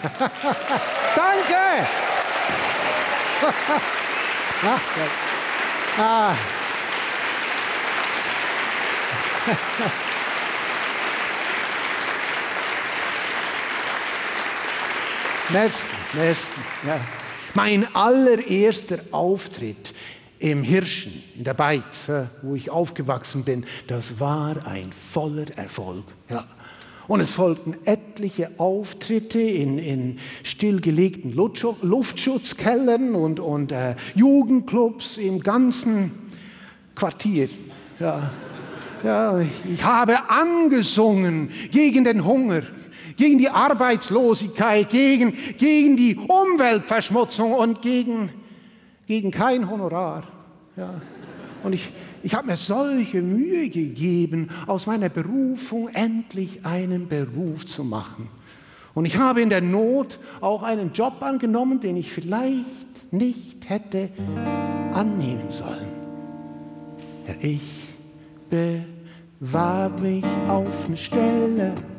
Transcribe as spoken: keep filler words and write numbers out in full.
Danke! ah, ja. ah. Merci, merci. Ja. Mein allererster Auftritt im Hirschen, in der Beiz, wo ich aufgewachsen bin, das war ein voller Erfolg. Ja. Und es folgten etliche Auftritte in, in stillgelegten Luftschutzkellern und, und äh, Jugendclubs im ganzen Quartier. Ja. Ja, ich habe angesungen gegen den Hunger, gegen die Arbeitslosigkeit, gegen, gegen die Umweltverschmutzung und gegen, gegen kein Honorar. Ja. Und ich, ich habe mir solche Mühe gegeben, aus meiner Berufung endlich einen Beruf zu machen. Und ich habe in der Not auch einen Job angenommen, den ich vielleicht nicht hätte annehmen sollen. Ja, ich bewarb mich auf eine Stelle